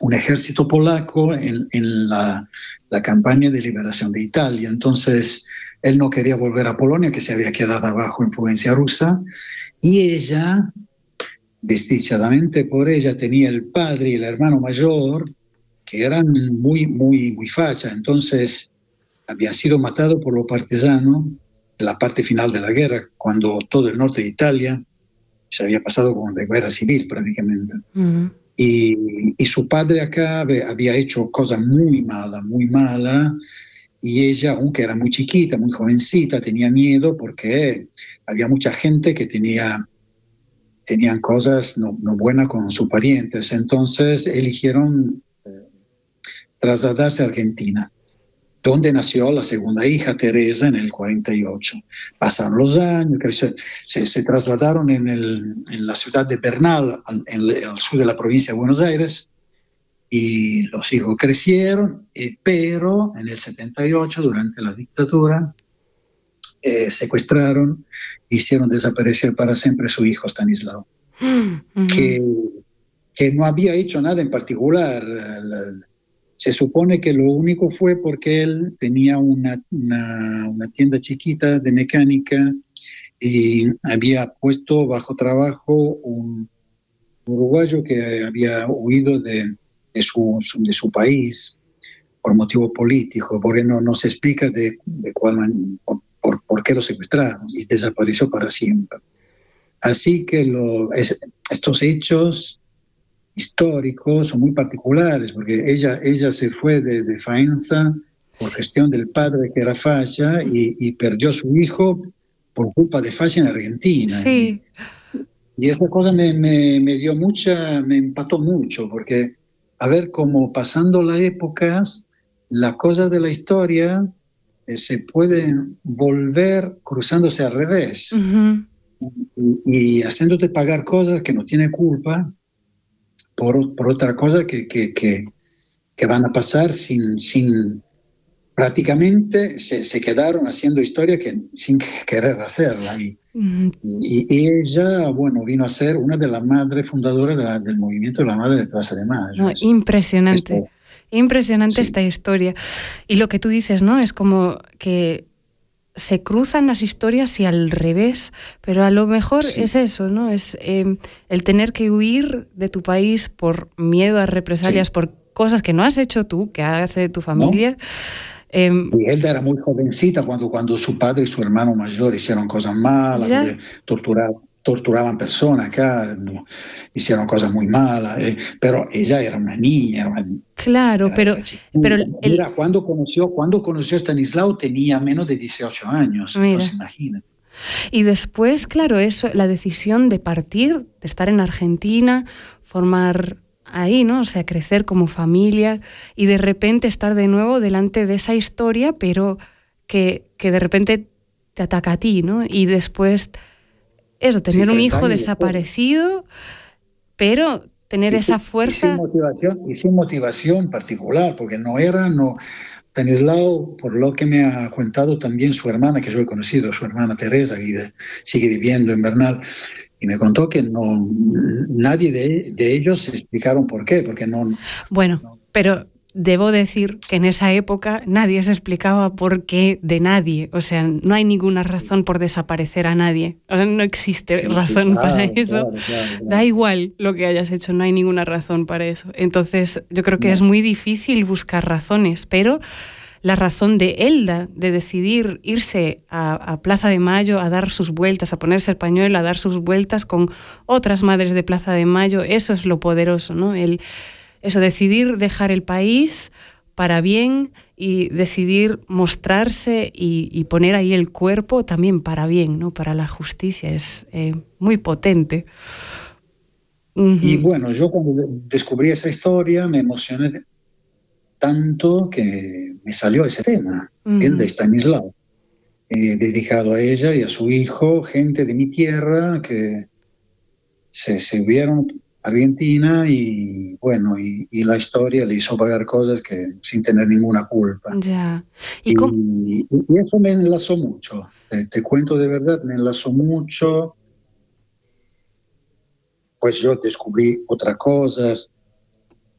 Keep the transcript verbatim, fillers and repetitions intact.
un ejército polaco en, en la, la campaña de liberación de Italia. Entonces, él no quería volver a Polonia, que se había quedado bajo influencia rusa, y ella, desdichadamente por ella, tenía el padre y el hermano mayor, que eran muy, muy, muy facha. Entonces, habían sido matados por los partisanos en la parte final de la guerra, cuando todo el norte de Italia se había pasado como de guerra civil prácticamente. Uh-huh. Y, y su padre acá había hecho cosas muy malas, muy malas, y ella, aunque era muy chiquita, muy jovencita, tenía miedo porque había mucha gente que tenía, tenían cosas no, no buenas con sus parientes. Entonces eligieron eh, trasladarse a Argentina, donde nació la segunda hija, Teresa, en el cuarenta y ocho. Pasaron los años, creció, se, se trasladaron en, el, en la ciudad de Bernal, al, en el, al sur de la provincia de Buenos Aires, y los hijos crecieron, eh, pero en el setenta y ocho, durante la dictadura, eh, secuestraron, hicieron desaparecer para siempre su hijo Stanislao, mm-hmm. que, que no había hecho nada en particular. La, Se supone que lo único fue porque él tenía una, una, una tienda chiquita de mecánica y había puesto bajo trabajo un uruguayo que había huido de, de, su, de su país por motivo político, porque no, no se explica de, de cuál, por, por, por qué lo secuestraron y desapareció para siempre. Así que lo, es, estos hechos históricos son muy particulares, porque ella, ella se fue de, de Faenza por gestión del padre, que era facha, y, y perdió a su hijo por culpa de facha en Argentina. Sí. Y, y esa cosa me, me, me dio mucha, me empató mucho, porque a ver cómo pasando las épocas, las cosas de la historia eh, se pueden volver cruzándose al revés, uh-huh. y, y haciéndote pagar cosas que no tiene culpa, Por, por otra cosa que, que, que, que van a pasar sin, sin prácticamente se, se quedaron haciendo historia que, sin querer hacerla. Y, uh-huh. y, y ella, bueno, vino a ser una de las madres fundadoras de la, del movimiento de la Madre de Plaza de Mayo. No, impresionante, Esto, impresionante sí. esta historia. Y lo que tú dices, ¿no? Es como que se cruzan las historias y al revés, pero a lo mejor sí. es eso, ¿no? Es eh, el tener que huir de tu país por miedo a represalias, sí. por cosas que no has hecho tú, que hace tu familia. ¿No? Eh, y Elda era muy jovencita cuando, cuando su padre y su hermano mayor hicieron cosas malas, torturaban, torturaban personas acá, hicieron cosas muy malas, eh, pero ella era una niña. Era una, claro, era, pero... Era pero el, Mira, cuando conoció, cuando conoció a Stanislao tenía menos de dieciocho años, mira. Entonces imagínate. Y después, claro, eso, la decisión de partir, de estar en Argentina, formar ahí, ¿no? O sea, crecer como familia y de repente estar de nuevo delante de esa historia, pero que, que de repente te ataca a ti, ¿no? Y después, eso, tener sí, un hijo desaparecido, pero tener y, esa fuerza... Y sin motivación, y sin motivación particular, porque no era... no Stanislao, por lo que me ha contado también su hermana, que yo he conocido, su hermana Teresa, vive, sigue viviendo en Bernal, y me contó que no, nadie de, de ellos se explicaron por qué, porque no... Bueno, no, pero debo decir que en esa época nadie se explicaba por qué de nadie, o sea, no hay ninguna razón por desaparecer a nadie, o sea, no existe sí, razón sí, claro, para eso, claro, claro, claro. Da igual lo que hayas hecho, no hay ninguna razón para eso. Entonces yo creo que no. es muy difícil buscar razones, pero la razón de Elda de decidir irse a, a Plaza de Mayo a dar sus vueltas, a ponerse el pañuelo, a dar sus vueltas con otras madres de Plaza de Mayo, eso es lo poderoso, ¿no? El, eso, decidir dejar el país para bien y decidir mostrarse y, y poner ahí el cuerpo también para bien, ¿no? Para la justicia, es eh, muy potente. Uh-huh. Y bueno, yo cuando descubrí esa historia me emocioné de, tanto que me salió ese tema, uh-huh. el de Stanislao, eh, dedicado a ella y a su hijo, gente de mi tierra que se, se vieron a Argentina y bueno, y, y la historia le hizo pagar cosas que sin tener ninguna culpa. Ya. ¿Y, y, y eso me enlazó mucho, te, te cuento de verdad, me enlazó mucho. Pues yo descubrí otras cosas,